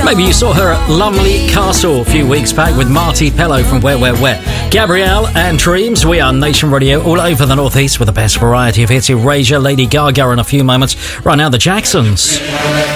Maybe you saw her at Lumley Castle a few weeks back with Marti Pellow from Where. Gabrielle and Dreams. We are Nation Radio all over the Northeast with the best variety of hits. Erasure, Lady Gaga in a few moments. Right now, the Jacksons.